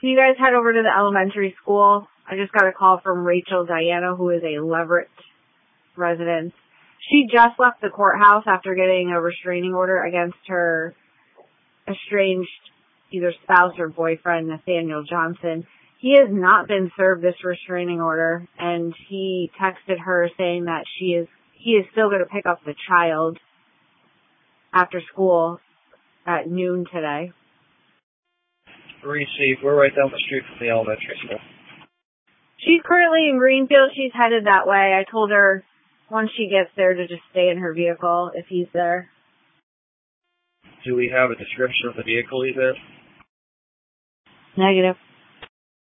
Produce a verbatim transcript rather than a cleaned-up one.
Can you guys head over to the elementary school? I just got a call from Rachel Diana, who is a Leverett resident. She just left the courthouse after getting a restraining order against her estranged either spouse or boyfriend, Nathaniel Johnson. He has not been served this restraining order, and he texted her saying that she is he is still going to pick up the child after school at noon today. Received. We're right down the street from the elementary school. She's currently in Greenfield. She's headed that way. I told her once she gets there to just stay in her vehicle if he's there. Do we have a description of the vehicle he's in? Negative.